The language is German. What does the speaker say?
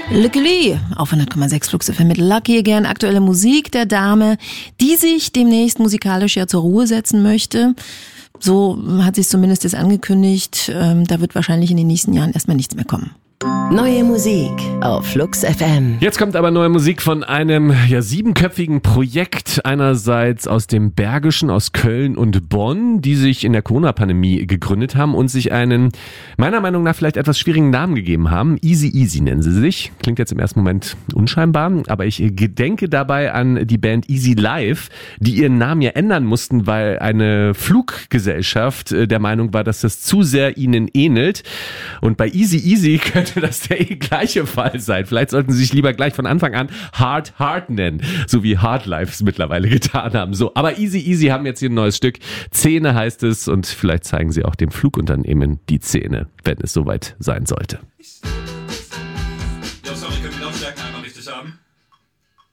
Lucky auf 100,6 Flux FM mit Lucky Again. Aktuelle Musik der Dame, die sich demnächst musikalisch ja zur Ruhe setzen möchte. So hat sie es zumindest jetzt angekündigt. Da wird wahrscheinlich in den nächsten Jahren erstmal nichts mehr kommen. Neue Musik auf Flux FM. Jetzt kommt aber neue Musik von einem 7-köpfigen Projekt, einerseits aus dem Bergischen, aus Köln und Bonn, die sich in der Corona-Pandemie gegründet haben und sich einen, meiner Meinung nach, vielleicht etwas schwierigen Namen gegeben haben. Easy nennen sie sich. Klingt jetzt im ersten Moment unscheinbar, aber ich gedenke dabei an die Band Easy Life, die ihren Namen ja ändern mussten, weil eine Fluggesellschaft der Meinung war, dass das zu sehr ihnen ähnelt. Und bei Easy könnte das der gleiche Fall sein. Vielleicht sollten sie sich lieber gleich von Anfang an Hard nennen, so wie Hard Life es mittlerweile getan haben. So, aber Easy haben jetzt hier ein neues Stück. Zähne heißt es und vielleicht zeigen sie auch dem Flugunternehmen die Zähne, wenn es soweit sein sollte. Ja, sorry, können wir die Lautstärken einmal richtig haben?